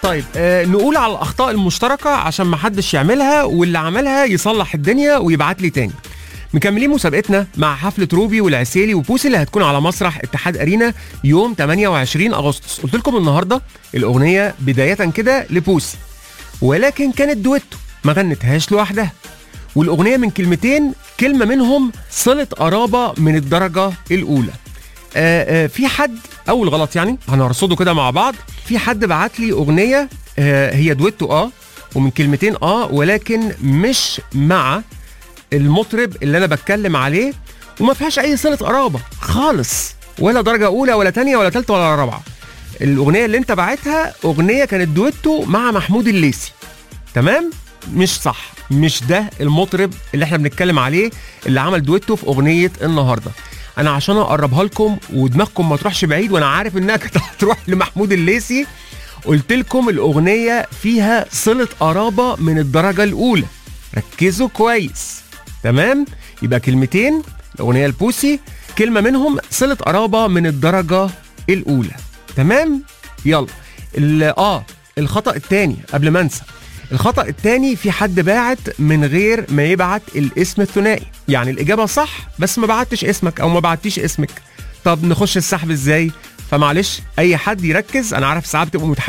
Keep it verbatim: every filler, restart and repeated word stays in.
طيب آه نقول على الاخطاء المشتركه عشان ما حدش يعملها، واللي عملها يصلح الدنيا ويبعت لي تاني. مكملين مسابقتنا مع حفله روبي والعسيلي وبوسي اللي هتكون على مسرح اتحاد ارينا يوم ثمانية وعشرين أغسطس. قلت لكم النهارده الاغنيه بدايه كده لبوسي، ولكن كانت دويتو ما غنتهاش لوحدها، والاغنيه من كلمتين، كلمه منهم صله قرابه من الدرجه الاولى. آآ آآ في حد اول غلط يعني هنرصده كده مع بعض. في حد بعت لي اغنيه هي دويتو اه ومن كلمتين اه ولكن مش مع المطرب اللي انا بتكلم عليه، وما فيهاش اي صله قرابه خالص، ولا درجه اولى ولا تانية ولا تالتة ولا رابعه. الاغنيه اللي انت بعتها اغنيه كانت دويتو مع محمود الليثي، تمام؟ مش صح، مش ده المطرب اللي احنا بنتكلم عليه اللي عمل دويتو في اغنيه النهارده. انا عشان اقربها لكم ودماغكم ما تروحش بعيد، وانا عارف انها كانت هتروح لمحمود الليثي، قلت لكم الاغنيه فيها صله قرابه من الدرجه الاولى. ركزوا كويس، تمام؟ يبقى كلمتين الاغنيه البوسي، كلمه منهم صله قرابه من الدرجه الاولى، تمام؟ يلا اه الخطا الثاني قبل ما انسى، الخطأ الثاني في حد باعت من غير ما يبعت الاسم الثنائي، يعني الإجابة صح بس ما بعتش اسمك أو ما بعتيش اسمك. طب نخش السحب ازاي؟ فمعلش أي حد يركز، أنا عارف ساعات بتبقوا